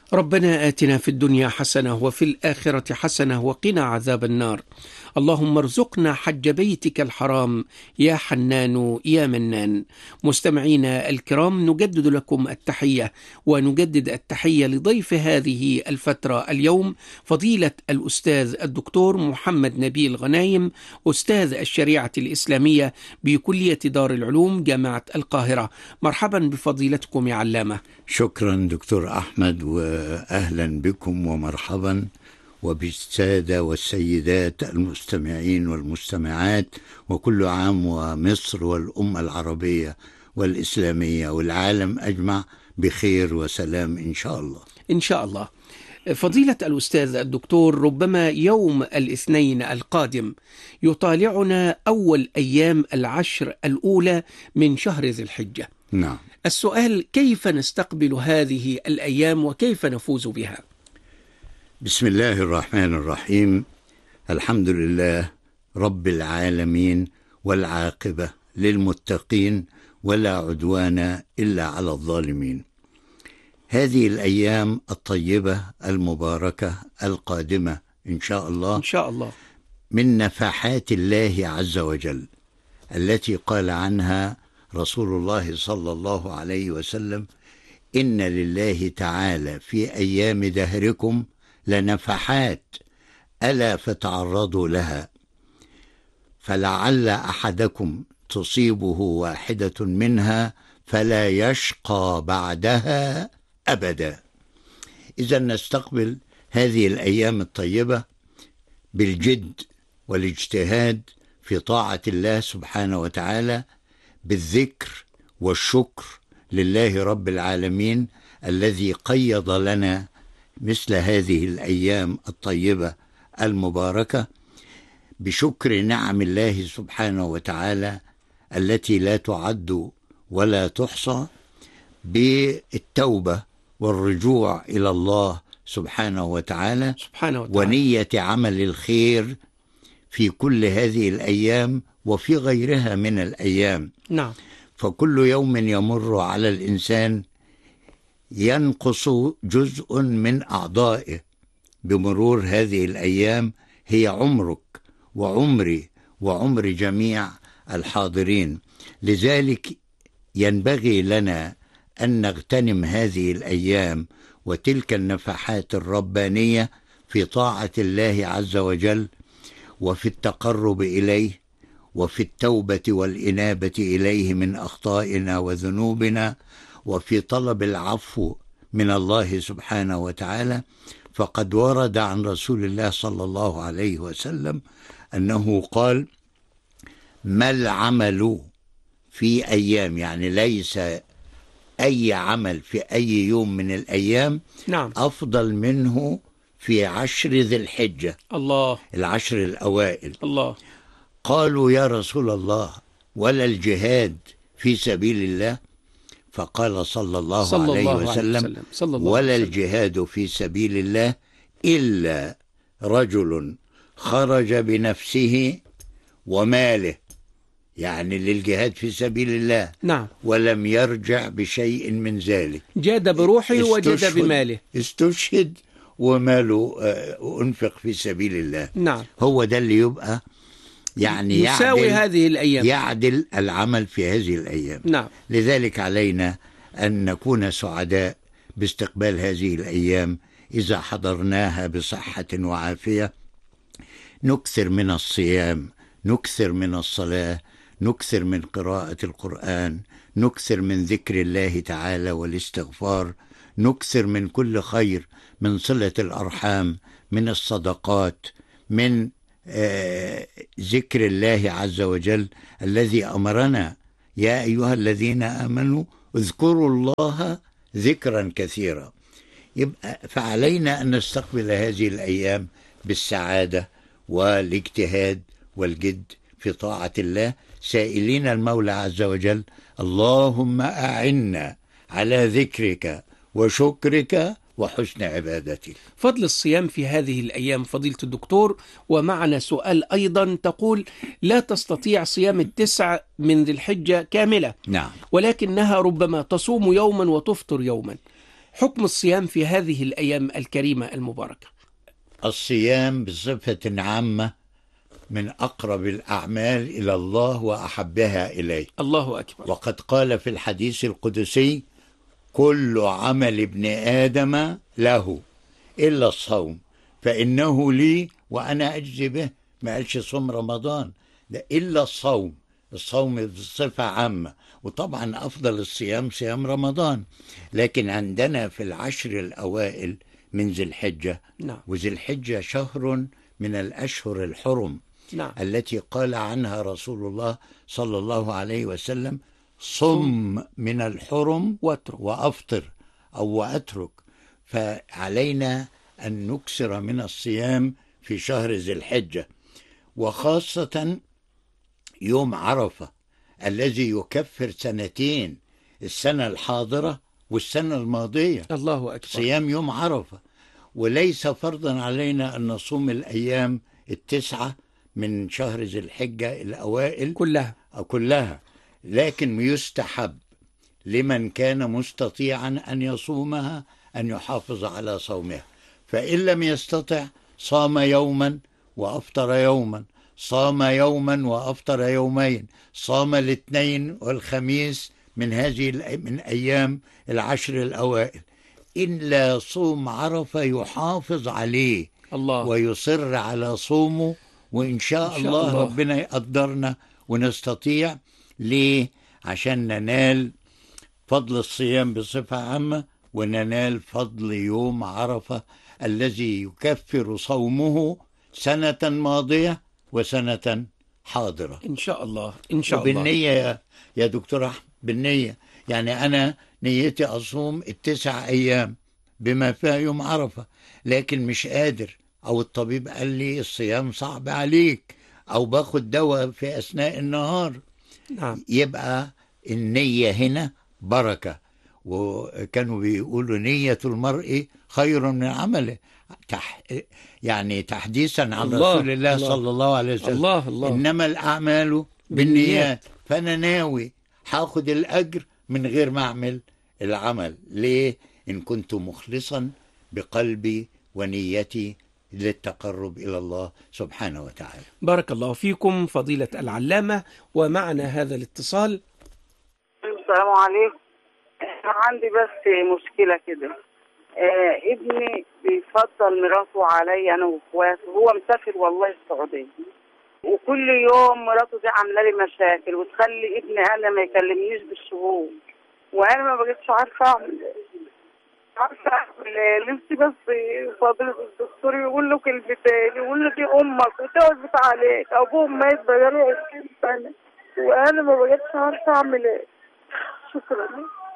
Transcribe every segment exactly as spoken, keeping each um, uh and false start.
ربنا آتنا في الدنيا حسنة وفي الآخرة حسنة وقنا عذاب النار. اللهم ارزقنا حج بيتك الحرام يا حنان يا منان. مستمعينا الكرام، نجدد لكم التحية ونجدد التحية لضيف هذه الفترة اليوم، فضيلة الأستاذ الدكتور محمد نبيل غنايم، أستاذ الشريعة الإسلامية بكلية دار العلوم جامعة القاهرة. مرحبا بفضيلتكم يا علامة. شكرا دكتور أحمد، وأهلا بكم ومرحبا وبالسادة والسيدات المستمعين والمستمعات، وكل عام ومصر والأمة العربية والإسلامية والعالم أجمع بخير وسلام إن شاء الله. إن شاء الله. فضيلة الأستاذ الدكتور، ربما يوم الاثنين القادم يطالعنا أول أيام العشر الأولى من شهر ذي الحجة. نعم. السؤال: كيف نستقبل هذه الأيام وكيف نفوز بها؟ بسم الله الرحمن الرحيم. الحمد لله رب العالمين، والعاقبة للمتقين، ولا عدوان إلا على الظالمين. هذه الأيام الطيبة المباركة القادمة إن شاء الله إن شاء الله من نفحات الله عز وجل التي قال عنها رسول الله صلى الله عليه وسلم: إن لله تعالى في أيام دهركم لنفحات ألا فتعرضوا لها، فلعل أحدكم تصيبه واحدة منها فلا يشقى بعدها أبدا. إذا نستقبل هذه الأيام الطيبة بالجد والاجتهاد في طاعة الله سبحانه وتعالى، بالذكر والشكر لله رب العالمين الذي قيض لنا مثل هذه الأيام الطيبة المباركة، بشكر نعم الله سبحانه وتعالى التي لا تعد ولا تحصى، بالتوبة والرجوع إلى الله سبحانه وتعالى, سبحانه وتعالى ونية عمل الخير في كل هذه الأيام وفي غيرها من الأيام. نعم. فكل يوم يمر على الإنسان ينقص جزء من أعضائه بمرور هذه الأيام، هي عمرك وعمري وعمر جميع الحاضرين. لذلك ينبغي لنا أن نغتنم هذه الأيام وتلك النفحات الربانية في طاعة الله عز وجل، وفي التقرب إليه، وفي التوبة والإنابة إليه من أخطائنا وذنوبنا، وفي طلب العفو من الله سبحانه وتعالى. فقد ورد عن رسول الله صلى الله عليه وسلم أنه قال: ما العمل في أيام، يعني ليس أي عمل في أي يوم من الأيام نعم. أفضل منه في عشر ذي الحجة، الله، العشر الأوائل. الله. قالوا: يا رسول الله، ولا الجهاد في سبيل الله؟ فقال صلى الله صلى عليه الله وسلم: عليه وسلم. صلى الله ولا عليه وسلم. الجهاد في سبيل الله إلا رجل خرج بنفسه وماله، يعني للجهاد في سبيل الله، نعم، ولم يرجع بشيء من ذلك، جاد بروحه وجاد بماله، استشهد وماله أنفق في سبيل الله. نعم. هو ده اللي يبقى يعني يساوي يعدل هذه الأيام، يعدل العمل في هذه الأيام. نعم. لذلك علينا أن نكون سعداء باستقبال هذه الأيام إذا حضرناها بصحة وعافية. نكثر من الصيام، نكثر من الصلاة، نكثر من قراءة القرآن، نكثر من ذكر الله تعالى والاستغفار، نكثر من كل خير، من صلة الأرحام، من الصدقات، من آه ذكر الله عز وجل الذي أمرنا: يا أيها الذين آمنوا اذكروا الله ذكرا كثيرا. يبقى فعلينا أن نستقبل هذه الأيام بالسعادة والاجتهاد والجد في طاعة الله، سائلين المولى عز وجل: اللهم أعنا على ذكرك وشكرك وحسن عبادتك. فضل الصيام في هذه الأيام فضيلة الدكتور. ومعنا سؤال أيضا، تقول: لا تستطيع صيام التسع من ذي الحجة كاملة، نعم، ولكنها ربما تصوم يوما وتفطر يوما، حكم الصيام في هذه الأيام الكريمة المباركة. الصيام بصفة عامة من أقرب الأعمال إلى الله وأحبها إليه. الله أكبر. وقد قال في الحديث القدسي: كل عمل ابن آدم له إلا الصوم فإنه لي وأنا أجزي به. ما قالش صوم رمضان، ده إلا الصوم. الصوم بصفة عامة، وطبعا أفضل الصيام صيام رمضان، لكن عندنا في العشر الأوائل من ذي الحجة. نعم. وذي الحجة شهر من الأشهر الحرم. نعم. التي قال عنها رسول الله صلى الله عليه وسلم: صم من الحرم واترك وأفطر أو وأترك. فعلينا أن نكثر من الصيام في شهر ذي الحجة، وخاصة يوم عرفة الذي يكفر سنتين، السنة الحاضرة والسنة الماضية. الله أكبر. صيام يوم عرفة. وليس فرضا علينا أن نصوم الأيام التسعة من شهر ذي الحجة الأوائل كلها أو كلها، لكن يستحب لمن كان مستطيعا أن يصومها أن يحافظ على صومها. فإن لم يستطع صام يوما وأفطر يوما، صام يوما وأفطر يومين، صام الاثنين والخميس من هذه من أيام العشر الأوائل. إلا صوم عرفة يحافظ عليه الله. ويصر على صومه، وإن شاء, إن شاء الله, الله ربنا يقدرنا ونستطيع. ليه؟ عشان ننال فضل الصيام بصفة عامة، وننال فضل يوم عرفة الذي يكفر صومه سنة ماضية وسنة حاضرة. إن شاء الله. إن شاء الله. وبالنية يا, يا دكتور أحمد، بالنية. يعني أنا نيتي أصوم التسع أيام بما فيها يوم عرفة، لكن مش قادر، أو الطبيب قال لي الصيام صعب عليك، أو باخد دواء في أثناء النهار. نعم. يبقى النية هنا بركة. وكانوا بيقولوا نية المرء خير من عمله، تح يعني تحديثا عن الله رسول الله, الله صلى الله عليه وسلم. الله الله. إنما الأعمال بالنيات. فأنا ناوي هاخد الأجر من غير ما أعمل العمل. ليه؟ إن كنت مخلصا بقلبي ونيتي للتقرب إلى الله سبحانه وتعالى. بارك الله فيكم فضيلة العلامة. ومعنا هذا الاتصال. السلام عليكم. أنا عندي بس مشكلة كده. آه ابني بيفضل مراته علي أنا وإخواته، هو مسافر والله السعودية، وكل يوم مراته دي عاملة لي مشاكل وتخلي ابني أنا ما يكلمنيش بالشهور، وأنا ما بقتش عارفة أعمل عارفة أعمل نفسي. بس فاضل الدكتور يقول له كلمتين، يقول له دي أمك وتوزت عليك، أبوهم ميت بقاله عشرين سنة، وأنا ما بقتش عارفة أعمل إيه. شكرا.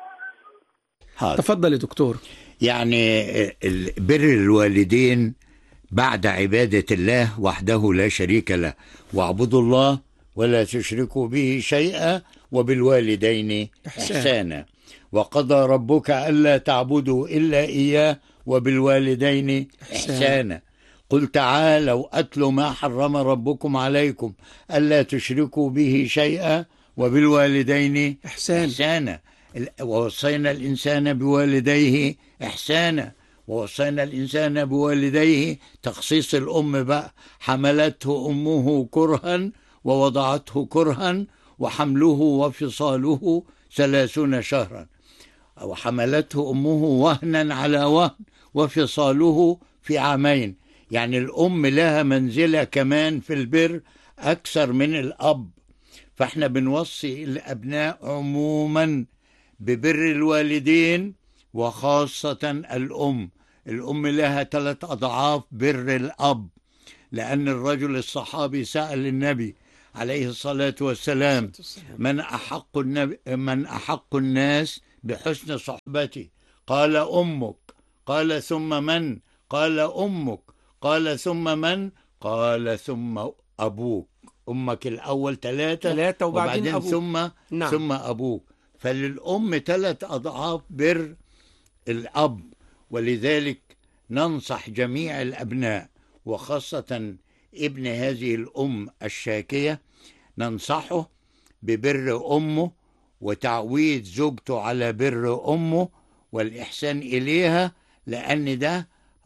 تفضل يا دكتور. يعني بر الوالدين بعد عبادة الله وحده لا شريك له، واعبدوا الله ولا تشركوا به شيئا وبالوالدين إحسانا, إحسانا. وقضى ربك ألا تعبدوا إلا إياه وبالوالدين إحسانا, إحسانا. قل تعالوا أتل ما حرم ربكم عليكم ألا تشركوا به شيئا وبالوالدين إحسانا, إحسانا. ووصينا الإنسان بوالديه إحسانا. ووصينا الإنسان بوالديه تخصيص الأم بقى: حملته أمه كرها ووضعته كرها وحمله وفصاله ثلاثون شهرا. وحملته أمه وهنا على وهن وفصاله في عامين. يعني الأم لها منزلة كمان في البر أكثر من الأب. فإحنا بنوصي الأبناء عموما ببر الوالدين، وخاصة الأم. الأم لها ثلاث أضعاف بر الأب، لأن الرجل الصحابي سأل النبي عليه الصلاة والسلام: من أحق, النبي من أحق الناس بحسن صحبتي؟ قال أمك. قال ثم من؟ قال أمك. قال ثم من؟ قال ثم أبوك. أمك الأول ثلاثة, ثلاثة وبعدين, وبعدين أبوك. ثم نعم. ثم أبوك. فللأم ثلاث أضعاف بر الأب. ولذلك ننصح جميع الأبناء، وخاصة ابن هذه الأم الشاكية، ننصحه ببر أمه وتعويد زوجته على بر أمه، والإحسان إليها، لأن ده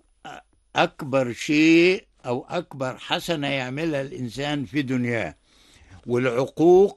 أكبر شيء أو أكبر حسنة يعملها الإنسان في دنياه. والعقوق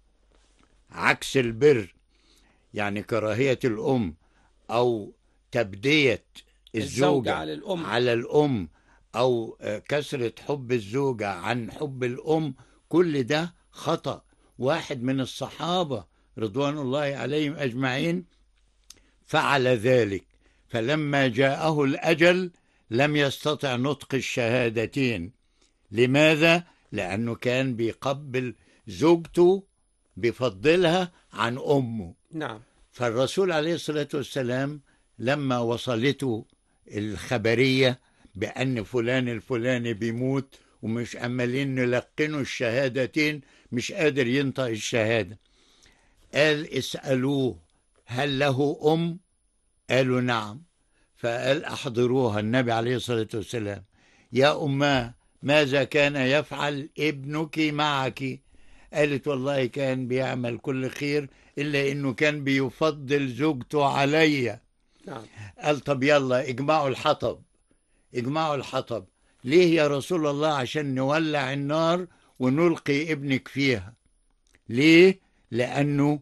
عكس البر، يعني كراهية الأم أو تبدية الزوجة على الأم. على الأم أو كسرة حب الزوجة عن حب الأم، كل ده خطأ. واحد من الصحابة رضوان الله عليهم أجمعين فعل ذلك، فلما جاءه الأجل لم يستطع نطق الشهادتين. لماذا؟ لأنه كان بيقبل زوجته بفضلها عن أمه. نعم. فالرسول عليه الصلاة والسلام لما وصلته الخبرية بأن فلان الفلاني بيموت ومش عمالين نلقنوا الشهادتين، مش قادر ينطق الشهادة، قال اسألوه هل له أم؟ قالوا نعم. فقال أحضروها النبي عليه الصلاة والسلام، يا أماه ماذا كان يفعل ابنك معك؟ قالت والله كان بيعمل كل خير إلا إنه كان بيفضل زوجته عليا. نعم. قال طب يلا اجمعوا الحطب، اجمعوا الحطب. ليه يا رسول الله؟ عشان نولع النار ونلقي ابنك فيها. ليه؟ لأنه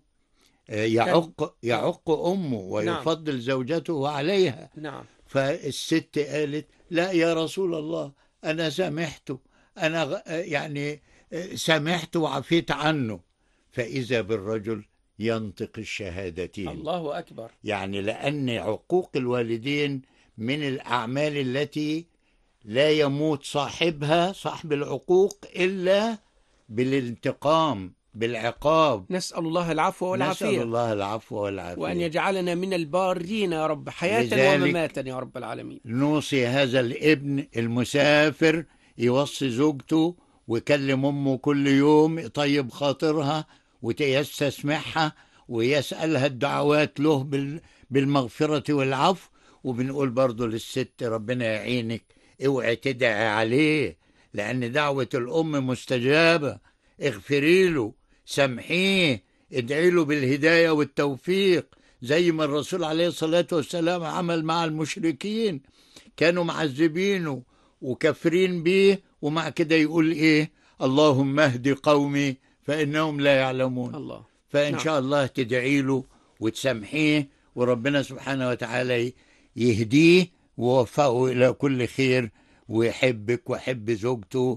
يعق يعق أمه ويفضل نعم. زوجته عليها. نعم. فالست قالت لا يا رسول الله أنا سامحته، أنا يعني سامحته وعفيت عنه. فإذا بالرجل ينطق الشهادتين. الله أكبر. يعني لأن عقوق الوالدين من الأعمال التي لا يموت صاحبها صاحب العقوق إلا بالانتقام بالعقاب. نسأل الله العفو والعافية. نسأل الله العفو والعافية، وأن يجعلنا من البارين يا رب حياة ومماتا يا رب العالمين. نوصي هذا الابن المسافر يوصي زوجته ويكلم أمه كل يوم، يطيب خاطرها ويستسمعها ويسألها الدعوات له بالمغفرة والعفو. وبنقول برضو للست ربنا يعينك، اوعي تدعي عليه، لأن دعوة الأم مستجابة. اغفري له، سامحيه، ادعي له بالهداية والتوفيق، زي ما الرسول عليه الصلاة والسلام عمل مع المشركين، كانوا معذبينه وكفرين به، ومع كده يقول ايه؟ اللهم اهد قومي فإنهم لا يعلمون. الله. فإن نعم. شاء الله تدعي له وتسامحيه، وربنا سبحانه وتعالى يهديه ووفقه إلى كل خير، ويحبك ويحب زوجته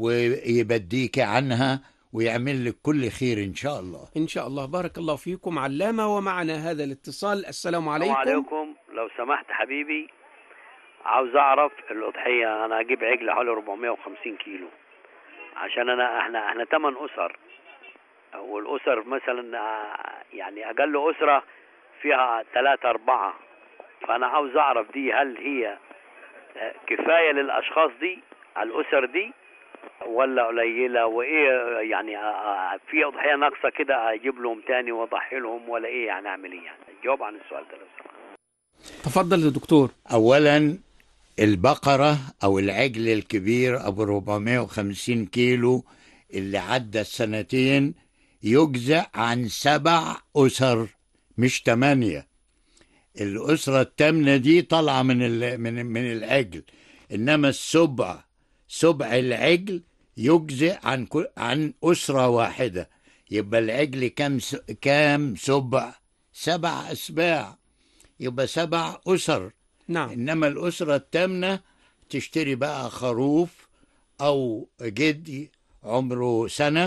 ويبديك عنها ويعمل لك كل خير إن شاء الله. إن شاء الله. بارك الله فيكم علامة. ومعنا هذا الاتصال. السلام عليكم. السلام عليكم. لو سمحت حبيبي، عاوز أعرف الأضحية. أنا أجيب عجل حوالي أربعمائة وخمسين كيلو، عشان أنا إحنا إحنا ثمان أسر، والأسر مثلا يعني أقل أسرة فيها ثلاثة أربعة، فأنا عاوز أعرف دي هل هي كفاية للأشخاص دي على الأسر دي ولا قليلة؟ وإيه يعني في أضحية ناقصة كده أجيب لهم تاني وأضحي لهم ولا إيه؟ يعني أعمل إيه؟ يعني جاوب عن السؤال ده لو سمحت. تفضل يا دكتور. أولا البقرة أو العجل الكبير أبو أربعمائة وخمسين كيلو اللي عدى السنتين يجزأ عن سبع أسر مش ثمانية. الأسرة الثامنة دي طالعة من من من العجل، إنما السبع سبع العجل يجزئ عن عن أسرة واحدة. يبقى العجل كم كام سبع؟ سبع أسباع، يبقى سبع أسر. نعم. إنما الأسرة الثامنة تشتري بقى خروف أو جدي عمره سنة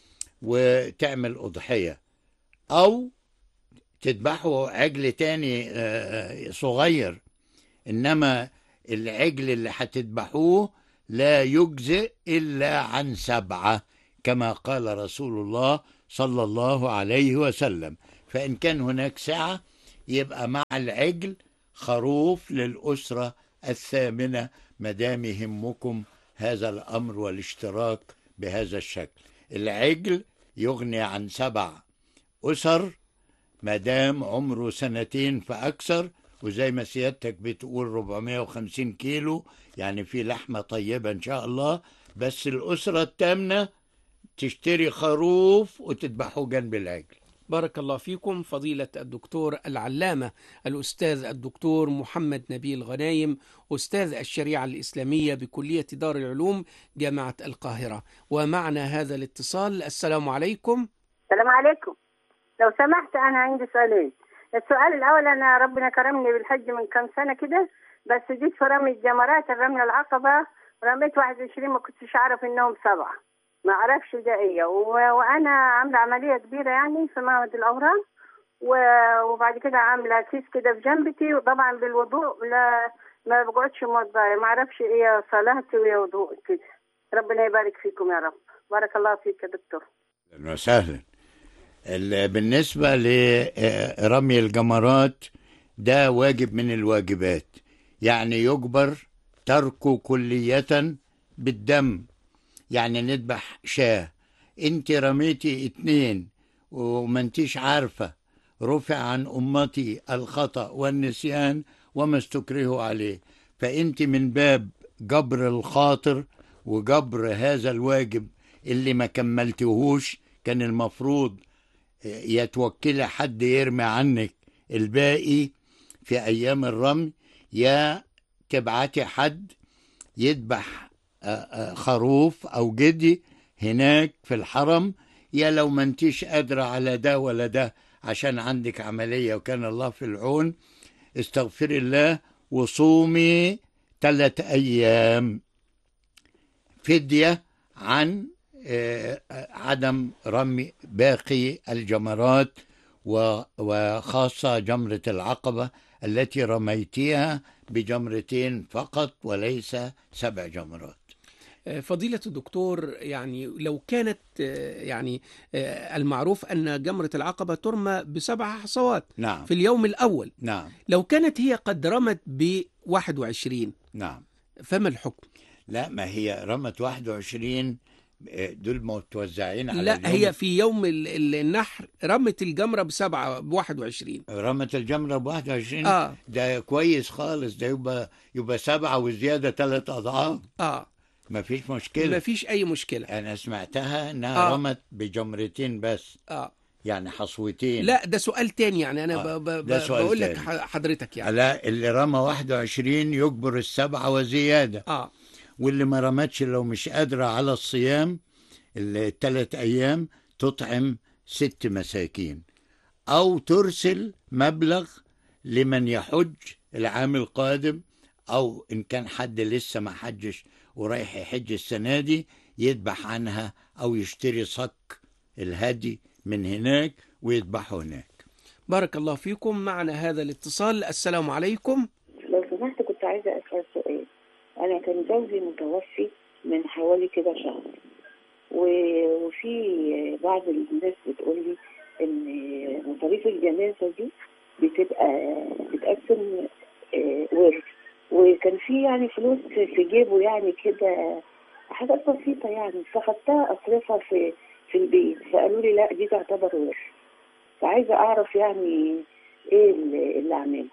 وتعمل أضحية، أو تذبحوا عجل تاني صغير. إنما العجل اللي هتذبحوه لا يجزئ إلا عن سبعة، كما قال رسول الله صلى الله عليه وسلم. فإن كان هناك سعة يبقى مع العجل خروف للأسرة الثامنة، مدام يهمكم هذا الأمر والاشتراك بهذا الشكل. العجل يغني عن سبع أسر مدام عمره سنتين فأكثر، وزي ما سيادتك بتقول أربعمائة وخمسين كيلو، يعني في لحمة طيبة إن شاء الله. بس الأسرة الثامنة تشتري خروف وتذبحه جنب العجل. بارك الله فيكم فضيلة الدكتور العلامة الأستاذ الدكتور محمد نبيل غنايم، أستاذ الشريعة الإسلامية بكلية دار العلوم جامعة القاهرة. ومعنا هذا الاتصال. السلام عليكم. السلام عليكم. لو سمحت أنا عندي سؤالين. السؤال الأول، أنا ربنا كرمني بالحج من كم سنة كده، بس جيت في رمي الجمرات الرمية العقبة رميت واحد وعشرين، ما كنتش أعرف إنهم سبعة، ما أعرفش ده إيه، وأنا عاملة عملية كبيرة يعني في معهد الأورام، وبعد كده عاملة كيس كده في جنبتي، وطبعا بالوضوء لا ما بقعدش موضعة، ما أعرفش إيه صلاتي ويا وضوء كده. ربنا يبارك فيكم يا رب. بارك الله فيك يا دكتور. أهلا وسهلا. بالنسبة لرمي الجمرات ده واجب من الواجبات، يعني يجبر تركه كلية بالدم. يعني نذبح شاه، انت رميتي اتنين وما انتيش عارفة، رفع عن أمتي الخطأ والنسيان وما استكرهوا عليه، فانت من باب جبر الخاطر وجبر هذا الواجب اللي ما كملتهوش، كان المفروض يتوكل حد يرمي عنك الباقي في أيام الرمي، يا تبعتي حد يذبح خروف أو جدي هناك في الحرم، يا لو ما انتيش قادرة على ده ولا ده عشان عندك عملية وكان الله في العون، استغفري الله وصومي ثلاث أيام فدية عن عدم رمي باقي الجمرات، وخاصة جمرة العقبة التي رميتيها بجمرتين فقط وليس سبع جمرات. فضيلة الدكتور، يعني لو كانت يعني المعروف أن جمرة العقبة ترمى بسبع حصوات نعم. في اليوم الأول، نعم. لو كانت هي قد رمت بواحد وعشرين، نعم، فما الحكم؟ لا، ما هي رمت واحد وعشرين، دول متوزعين على لا اليوم. هي في يوم النحر رمت الجمرة بسبعة بواحد وعشرين، رمت الجمرة بواحد وعشرين. آه. ده كويس خالص، ده يبقى يبقى سبعة وزيادة ثلاث أضعاف. آه ما فيش مشكلة. ما فيش أي مشكلة. أنا سمعتها أنها آه. رمت بجمرتين بس، آه. يعني حصوتين. لا ده سؤال تاني، يعني أنا آه. ب ب ده سؤال بقول لك تاني. حضرتك يعني لا، اللي رمى واحد وعشرين يجبر السبعة وزيادة. آه. واللي ما رمتش لو مش قادرة على الصيام الثلاث أيام تطعم ست مساكين، أو ترسل مبلغ لمن يحج العام القادم، أو إن كان حد لسه ما حجش ورايح يحج السنة دي يذبح عنها، أو يشتري صك الهدي من هناك ويذبحه هناك. بارك الله فيكم. معنا هذا الاتصال. السلام عليكم. لو سمحت كنت عايزة أسأل سؤال. أنا كان زوجي متوفي من حوالي كده شهر، وفي بعض الناس بتقول لي إن مصاريف الجنازة دي بتبقى بتقسم ورث، وكان في يعني فلوس في جيبه يعني كده حاجات بسيطة يعني، فخدتها أصرفها في في البيت، فقالوا لي لا دي تعتبر ورث. فعايزة أعرف يعني إيه اللي, اللي أعمله.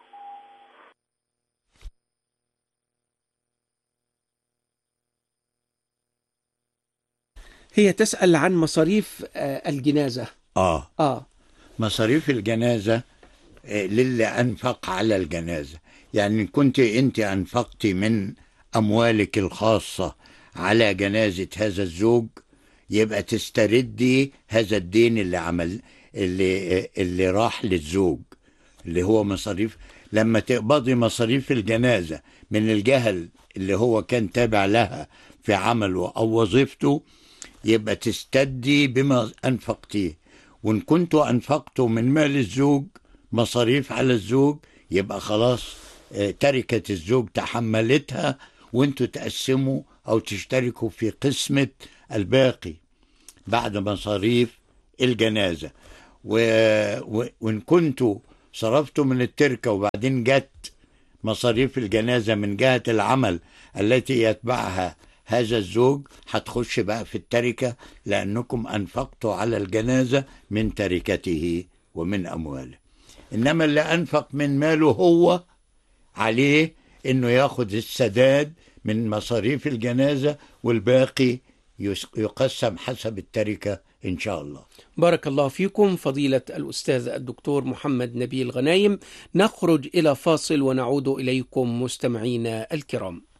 هي تسأل عن مصاريف الجنازة. آه آه مصاريف الجنازة للي أنفق على الجنازة، يعني كنت أنت أنفقتي من أموالك الخاصة على جنازة هذا الزوج، يبقى تستردي هذا الدين اللي عمل اللي اللي راح للزوج، اللي هو مصاريف. لما تقبضي مصاريف الجنازة من الجهل اللي هو كان تابع لها في عمله أو وظيفته، يبقى تستدي بما أنفقتيه. وإن كنتوا أنفقتوا من مال الزوج مصاريف على الزوج، يبقى خلاص تركة الزوج تحملتها، وانتوا تقسموا أو تشتركوا في قسمة الباقي بعد مصاريف الجنازة. و... و... وإن كنتوا صرفتوا من التركة وبعدين جت مصاريف الجنازة من جهة العمل التي يتبعها هذا الزوج، هتخش بقى في التركة، لأنكم أنفقتوا على الجنازة من تركته ومن أمواله. إنما اللي أنفق من ماله هو عليه إنه ياخد السداد من مصاريف الجنازة، والباقي يقسم حسب التركة إن شاء الله. بارك الله فيكم فضيلة الأستاذ الدكتور محمد نبيل غنايم. نخرج إلى فاصل ونعود إليكم مستمعينا الكرام.